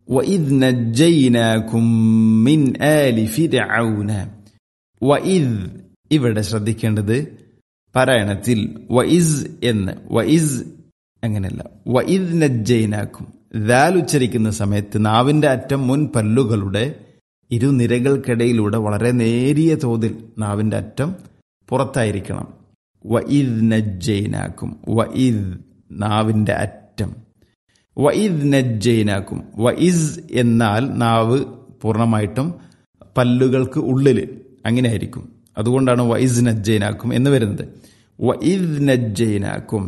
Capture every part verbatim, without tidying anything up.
വഇദ് നജ്ജൈനാകും മിൻ ആലി ഫിർഔന. വഇദ് ഇവിടെ ശ്രദ്ധിക്കേണ്ടത് പാരായണത്തിൽ വഇസ് എന്ന്, വഇസ് അങ്ങനെയല്ല, വഇദ് നജ്ജൈനാകും. ദാൽ ഉച്ചരിക്കുന്ന സമയത്ത് നാവിന്റെ അറ്റം മുൻ പല്ലുകളുടെ ഇരുനിരകൾക്കിടയിലൂടെ വളരെ നേരിയ തോതിൽ നാവിന്റെ അറ്റം പുറത്തായിരിക്കണം. വഇദ് നജ്ജൈനാകും, വഇദ് നാവിന്റെ അറ്റം, വഇദ് നജ്ജൈനാകും. വഇസ് എന്നാൽ നാവ് പൂർണ്ണമായിട്ടും പല്ലുകൾക്ക് ഉള്ളിൽ അങ്ങനെ ആയിരിക്കും. അതുകൊണ്ടാണ് വഇസ് നജ്ജൈനാകും എന്ന് വരുന്നത്. വഇദ് നജ്ജൈനാകും,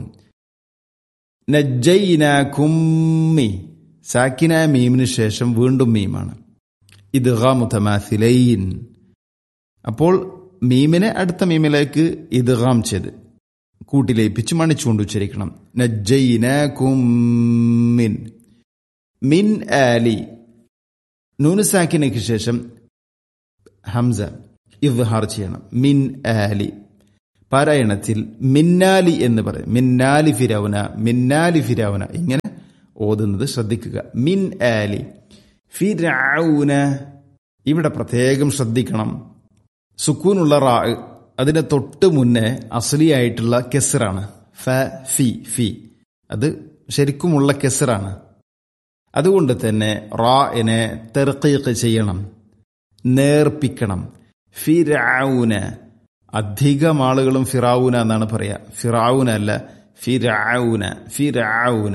നജ്ജൈനാകും മീ, സാക്കിന മീമിന് ശേഷം വീണ്ടും മീമാണ്. ഇദ്ഗാം മുതമാസിലൈൻ. അപ്പോൾ മീമിനെ അടുത്ത മീമിലേക്ക് ഇദ്ഗാം ചെയ്ത് കൂട്ടിലേപ്പിച്ച് മണിച്ചുകൊണ്ട് ഉച്ചരിക്കണം. നജ്ജൈനാകും മിൻ, മിൻ ആലി. നൂന് സാക്കിനയ്ക്ക് ശേഷം ഹംസ ഇദ്ഹാർ ചെയ്യണം. മിൻ ആലി. പാരായണത്തിൽ മിന്നാലി എന്ന് പറയും. മിന്നാലി ഫിരൗന, മിന്നാലി ഫിരൗന ഇങ്ങനെ ഓതുന്നത് ശ്രദ്ധിക്കുക. മിൻ ആലി ഫിരൗന. ഇവിടെ പ്രത്യേകം ശ്രദ്ധിക്കണം, സുക്കൂനുള്ള റാ അതിന്റെ തൊട്ട് മുന്നേ അസ്ലിയായിട്ടുള്ള കെസറാണ്. ഫ ഫി ഫി അത് ശരിക്കുമുള്ള കെസറാണ്. അതുകൊണ്ട് തന്നെ റാഇനെ തർഖീഖ് ചെയ്യണം, നേർപ്പിക്കണം. ഫിരൗന. അധികം ആളുകളും ഫിറൗന എന്നാണ് പറയാ, ഫിറൗന അല്ല, ഫിരൗന, ഫിരൗന.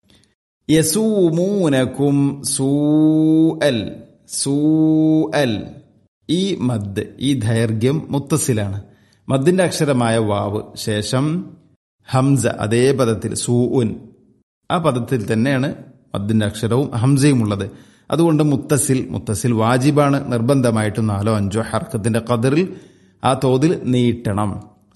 യസൂമൂനകും സൂഅൽ, സൂഅൽ. ഈ മദ്, ഈ ദൈർഘ്യം മുത്തസിലാണ്. മദ്ദിന്റെ അക്ഷരമായ വാവ് ശേഷം ഹംസ അതേ പദത്തിൽ സൂഉൻ, ആ പദത്തിൽ തന്നെയാണ് മദ്ദിന്റെ അക്ഷരവും ഹംസയും ഉള്ളത്. അതുകൊണ്ട് മുത്തസിൽ, മുത്തസിൽ വാജിബാണ്, നിർബന്ധമായിട്ടും നാലോ അഞ്ചോ ഹർക്കത്തിന്റെ ഖദറിൽ ആ തോതിൽ നീട്ടണം.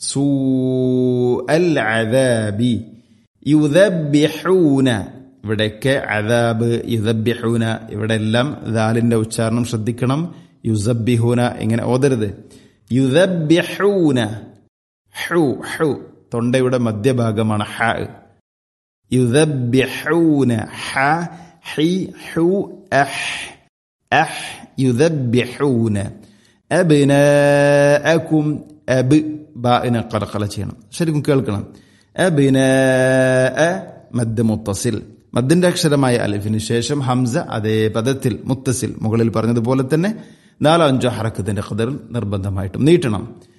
സൂഅൽ അദാബി യുദബ്ബിഹൂന. ഇവിടെയൊക്കെ അദാബ്, യുദബ്ബിഹൂന, ഇവിടെ എല്ലാം ദാലിന്റെ ഉച്ചാരണം ശ്രദ്ധിക്കണം. യുസബ്ബിഹൂന ഇങ്ങനെ ഓതരുത്. യുദബ്ബിഹൂന, ഹു ഹു തൊണ്ടയുടെ മധ്യഭാഗമാണ് ഹ. യുദബ്ബിഹൂന, ഹ ഹി ഹു അഹ് അഹ് യുദബ്ബിഹൂന. അബ്നാഅകും, അബ് ബാഇനെ ഖലഖല ചെയ്യണം, ശരിക്കും കേൾക്കണം. അബ്നാഅ മദ് മുത്തസിൽ, മദ്ദിന്റെ അക്ഷരമായ അലിഫിന് ശേഷം ഹംസ അതേ പദത്തിൽ മുത്തസിൽ, മുകളിൽ പറഞ്ഞതുപോലെ തന്നെ നാലോ അഞ്ചോ ഹറക്കത്തിന്റെ ഖദറിൽ നിർബന്ധമായിട്ടും നീട്ടണം.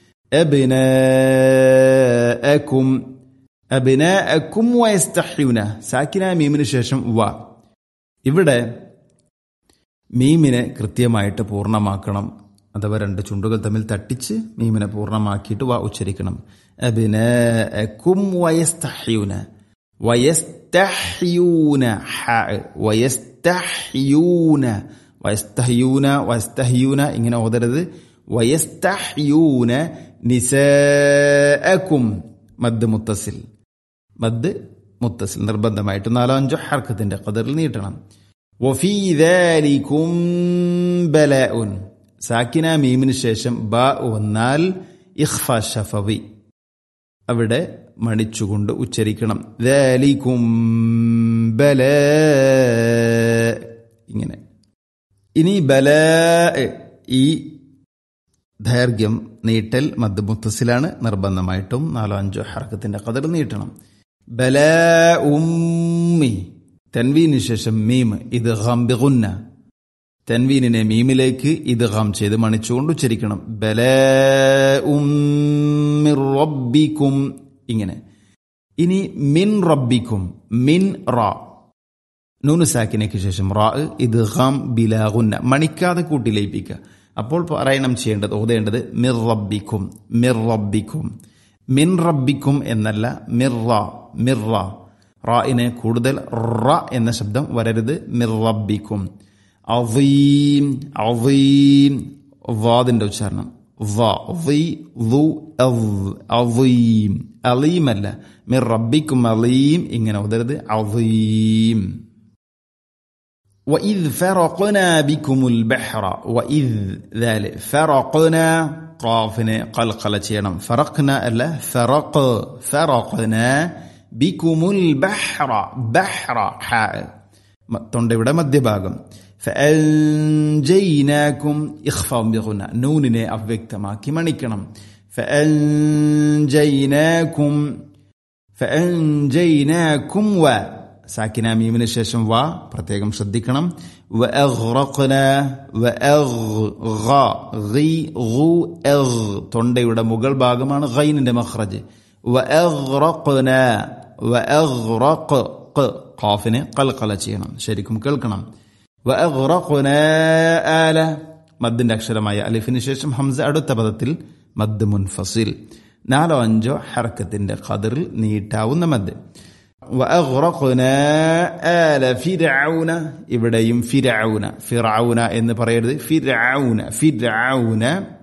അബ്നാഅകും, അബ്നാഅകും വയസ്തഹ്യൂന. സാക്കിന മീമിന് ശേഷം വ. ഇവിടെ മീമിനെ കൃത്യമായിട്ട് പൂർണ്ണമാക്കണം, അഥവാ രണ്ട് ചുണ്ടുകൾ തമ്മിൽ തട്ടിച്ച് മീമിനെ പൂർണ്ണമാക്കിയിട്ട് വ ഉച്ചരിക്കണം. അബ്നാഅകും വയസ്തഹ്യൂന, വയസ്തഹ്യൂന, ഹ വയസ്തഹ്യൂന, വയസ്തഹ്യൂന, വയസ്തഹ്യൂന ഇങ്ങനെ ഓതരുത്. വയസ്തഹ്യൂന നിസാഅകും, മദ് മുത്തസിൽ, മദ് മുത്തസിൽ നിർബന്ധമായിട്ട് നാലോ അഞ്ചോ ഹർക്കത്തിന്റെ ഖദറിൽ നീട്ടണം. വഫീ ദാലികും ബലാഉൻ. സാക്കിന മീമിന് ശേഷം ബ വന്നാൽ ഇഖ്ഫ ശഫവി, അവിടെ മണിച്ചുകൊണ്ട് ഉച്ചരിക്കണം. ദാലികും ബലാ ഇങ്ങനെ. ഇനി ബലാ, ഈ ദൈർഘ്യം നീട്ടൽ മദ് മുത്തസിലാണ്, നിർബന്ധമായിട്ടും നാലോ അഞ്ചോ ഹർക്കത്തിന്റെ ഖദർ നീട്ടണം. ബലാ ഉമ്മി. തൻവീന് ശേഷം മീം ഇദ്ഗാം ബിഗുന്ന, തൻവീനിനെ മീമിലേക്ക് ഇദ്ഗാം ചെയ്ത് മണിച്ചുകൊണ്ട് ഉച്ചരിക്കണം. ബലാഉം മിർ റബ്ബിക്കും ഇങ്ങനെ. ഇനി മിൻ റബ്ബിക്കും, മിൻ റാ, നൂന് സാക്കിനയ്ക്ക് ശേഷം റാ ഇദ്ഗാം ബിലാ ഗുന്ന, മണിക്കാതെ കൂട്ടിലയിപ്പിക്കുക. അപ്പോൾ പാരായണം ചെയ്യേണ്ടത്, ഓതേണ്ടത് മിർ റബ്ബിക്കും, മിർ റബ്ബിക്കും, മിൻ റബ്ബിക്കും എന്നല്ല, മിർറ, മിർറ. റാഇനെ കൂടുതൽ റ എന്ന ശബ്ദം വരരുത്. മിർ റബ്ബിക്കും. അളീം, അളീം, വാദിന്റെ ഉച്ചാരണം വ, അളീം, അലീം അല്ല, മിർ റബ്ബിക്കും അലീം ഇങ്ങനെ ഓതരുത്. അളീം. وإذ فرقنا بكم البحر وإذ ذلك فرقنا قافنا قلقلة ചെയ്യണം. فرقنا അല്ല, فرق, فرقنا بكم البحر, بحر حاء, തൊണ്ടയുടെ മധ്യഭാഗം. ഫഅൻജയ്നാകും ഇഖ്ഫാഉം ബിഗുന്ന, നൂനിനെ അവ്യക്തമാക്കി മണിക്കണം. ഫഅൻജയ്നാകും ഫഅൻജയ്നാകും വ സാക്കിന മീമിന് ശേഷം വ പ്രത്യേകം ശ്രദ്ധിക്കണം. വഅഗ്റഖ്നാ വഅഗ്ഗ ഗി ഗു അഗ് തൊണ്ടയുടെ മുകൾ ഭാഗമാണ് ഗൈനിന്റെ മഖ്റജ്. വഅഗ്റഖ്നാ വഅഗ്റഖ് ഖാഫിനെ ഖൽഖല ചെയ്യണം, ശരിക്കും കേൾക്കണം. വഅഗ്റഖ്നാ ആല മദ്ദിന്റെ അക്ഷരമായ അലിഫിന് ശേഷം ഹംസ അടുത്ത പദത്തിൽ മദ് മുൻഫസിൽ. നാലോ അഞ്ചോ ഹർക്കത്തിന്റെ ഖദറിൽ നീട്ടാവുന്ന മദ്. വഅഗ്റഖ്നാ ആല ഫിർഔന, ഇവിടെയും ഫിർഔന ഫിർഔന എന്ന് പറയരുത്, ഫിർഔന ഫിർഔന.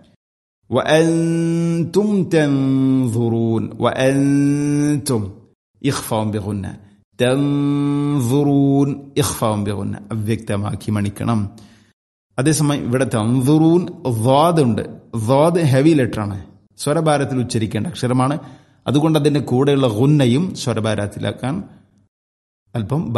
വഅൻതും തൻദുറൂൻ വഅൻതും ഇഖ്ഫാഉം ബിഗുന്ന, തൻദുറൂൻ ഇഖ്ഫാഉം ബിഗുന്ന അവ്യക്തമാക്കി മണിക്കണം. അതേസമയം ഇവിടെ തൻദുറൂൻ ളാദ് ഉണ്ട്. ളാദ് ഹെവി ലെറ്ററാണ്, സ്വരഭാരത്തിൽ ഉച്ചരിക്കേണ്ട അക്ഷരമാണ്. അതുകൊണ്ട് അതിന്റെ കൂടെയുള്ള ഗുന്നയും സ്വരഭാരത്തിലാക്കാൻ അല്പം